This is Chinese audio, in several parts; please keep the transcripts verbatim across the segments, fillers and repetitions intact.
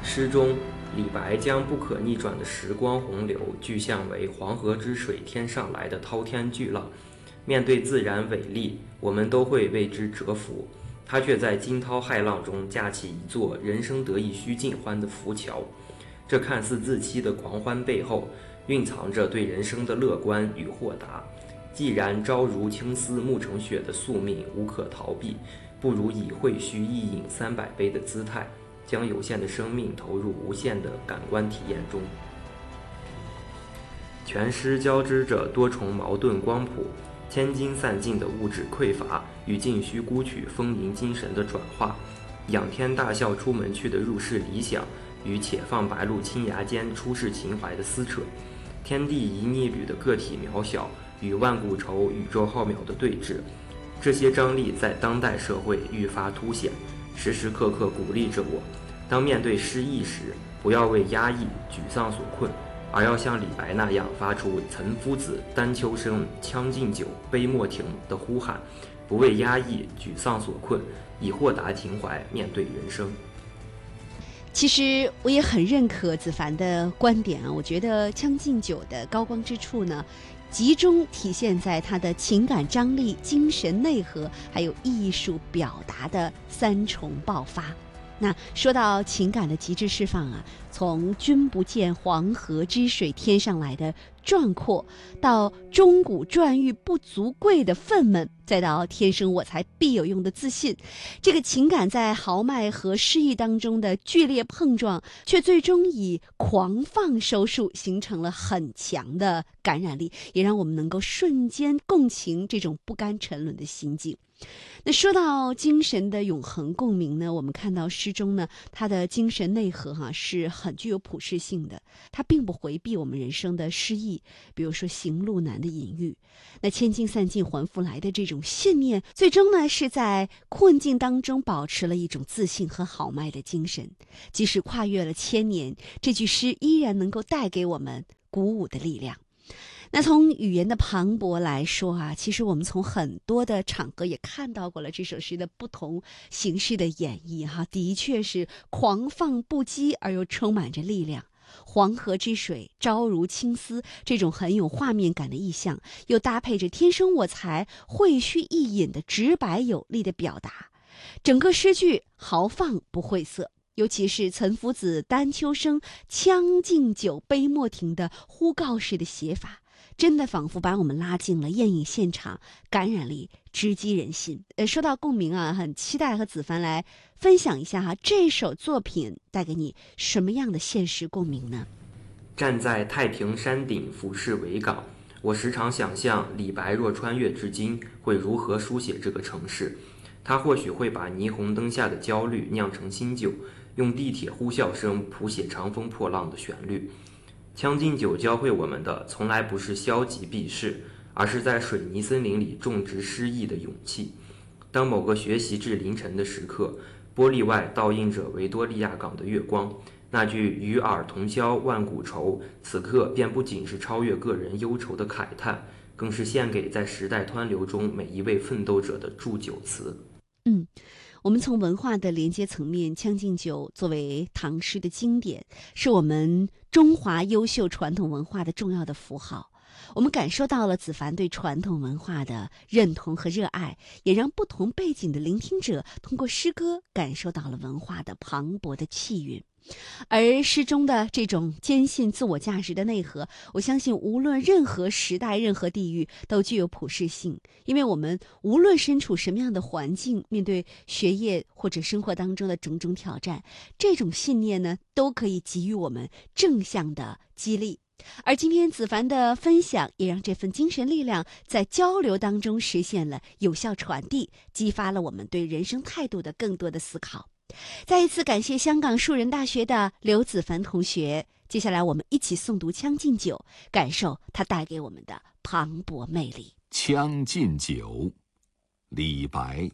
诗中，李白将不可逆转的时光洪流具象为黄河之水天上来的滔天巨浪。面对自然伟力，我们都会为之折服，他却在惊涛骇浪中架起一座人生得意须尽欢的浮桥。这看似自欺的狂欢背后，蕴藏着对人生的乐观与豁达。既然朝如青丝暮成雪的宿命无可逃避，不如以会须一饮三百杯的姿态，将有限的生命投入无限的感官体验中。全诗交织着多重矛盾光谱，千金散尽的物质匮乏与尽须孤取丰盈精神的转化，仰天大笑出门去的入世理想与且放白鹿青崖间出世情怀的撕扯，天地一逆旅的个体渺小与万古愁宇宙浩渺的对峙，这些张力在当代社会愈发凸显，时时刻刻鼓励着我：当面对失意时，不要为压抑、沮丧所困，而要像李白那样发出“岑夫子，丹丘生，将进酒，杯莫停”的呼喊，不为压抑、沮丧所困，以豁达情怀面对人生。 其实我也很认可子凡的观点啊，我觉得《将进酒》的高光之处呢，集中体现在它的情感张力、精神内核，还有艺术表达的三重爆发。那说到情感的极致释放啊，从君不见黄河之水天上来的壮阔，到钟鼓馔玉不足贵的愤懑，再到天生我材必有用的自信，这个情感在豪迈和诗意当中的剧烈碰撞，却最终以狂放收束，形成了很强的感染力，也让我们能够瞬间共情这种不甘沉沦的心境。那说到精神的永恒共鸣呢，我们看到诗中呢，它的精神内核哈、啊、是很具有普适性的，它并不回避我们人生的失意，比如说行路难的隐喻，那千金散尽还复来的这种信念，最终呢是在困境当中保持了一种自信和豪迈的精神，即使跨越了千年，这句诗依然能够带给我们鼓舞的力量。那从语言的磅礴来说啊，其实我们从很多的场合也看到过了这首诗的不同形式的演绎哈，的确是狂放不羁而又充满着力量。黄河之水，朝如青丝，这种很有画面感的意象，又搭配着天生我材，会须一饮的直白有力的表达，整个诗句豪放不晦涩。尤其是岑夫子，丹丘生，将进酒，杯莫停的呼告式的写法，真的仿佛把我们拉进了宴饮现场，感染力直击人心。呃，说到共鸣啊，很期待和子凡来分享一下哈，这首作品带给你什么样的现实共鸣呢？ 站在太平山顶俯视维港，我时常想象李白若穿越至今，会如何书写这个城市。他或许会把霓虹灯下的焦虑酿成新酒，用地铁呼啸声谱写长风破浪的旋律。将进酒教会我们的，从来不是消极避世，而是在水泥森林里种植诗意的勇气。当某个学习至凌晨的时刻，玻璃外倒映着维多利亚港的月光，那句与尔同销万古愁，此刻便不仅是超越个人忧愁的慨叹，更是献给在时代湍流中每一位奋斗者的祝酒词。 嗯，我们从文化的连接层面，《将进酒》作为唐诗的经典，是我们中华优秀传统文化的重要的符号。我们感受到了子凡对传统文化的认同和热爱，也让不同背景的聆听者通过诗歌感受到了文化的磅礴的气韵。而诗中的这种坚信自我价值的内核，我相信无论任何时代、任何地域都具有普适性，因为我们无论身处什么样的环境，面对学业或者生活当中的种种挑战，这种信念呢，都可以给予我们正向的激励。而今天子凡的分享也让这份精神力量在交流当中实现了有效传递，激发了我们对人生态度的更多的思考。再一次感谢香港树人大学的刘子凡同学，接下来我们一起诵读《将进酒》，感受它带给我们的磅礴魅力。 《将进酒》，李白。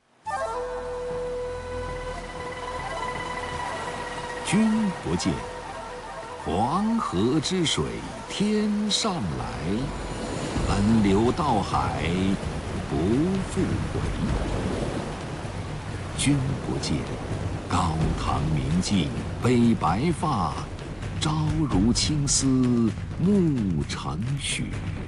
君不见黄河之水天上来，奔流到海不复回。君不见高涛堂明镜悲白发，朝如青丝暮成雪。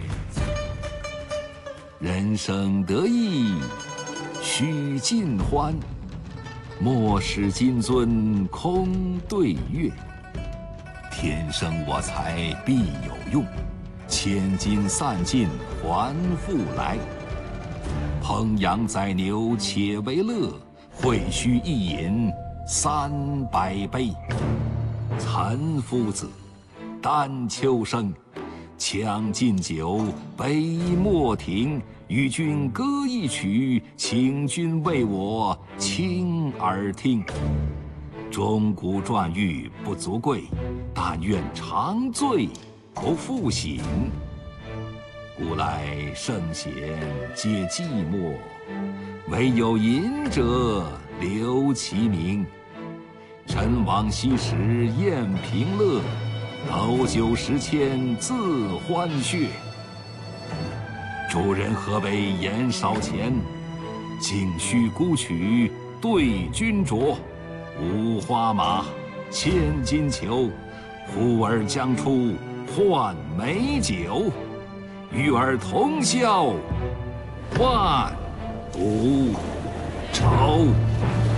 人生得意须尽欢，莫使金樽空对月。天生我材必有用，千金散尽还复来。烹羊宰牛且为乐，会须一饮三百杯。岑夫子，丹丘生，将进酒，杯莫停。与君歌一曲，请君为我倾耳听。钟鼓馔玉不足贵，但愿长醉不复醒。古来圣贤皆寂寞，惟有饮者留其名。陈王昔时宴平乐，斗酒十千恣欢谑。主人何为言少钱？径须沽取对君酌。五花马，千金裘，呼儿将出换美酒。与尔同销万古愁。